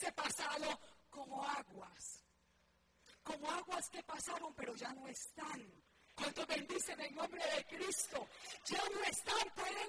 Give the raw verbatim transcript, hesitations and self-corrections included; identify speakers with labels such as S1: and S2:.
S1: ese pasado como aguas. Como aguas que pasaron, pero ya no están. ¿Cuántos bendicen en nombre de Cristo? Ya no están, pueden